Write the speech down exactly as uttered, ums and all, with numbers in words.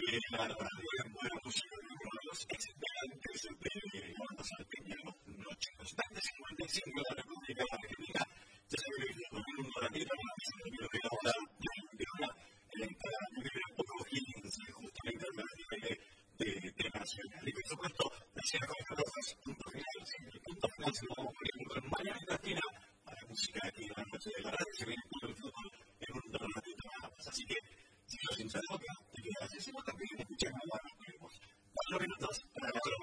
la buena música de uno de los excelentes de bandas salteñanos, Noche Constante cincuenta y cinco de la República Argentina. Ya se ve que con un ratito más de la hora de una, para vivir un poco Higgins, justamente a nivel de tema nacional. Y por supuesto, decía Jorge Rojas, punto final, el punto final se lo vamos a poner con Mañana Latina a la música aquí en la noche de la radio. Se viene con el fútbol en un ratito más. Así que, si los hinchas de Boca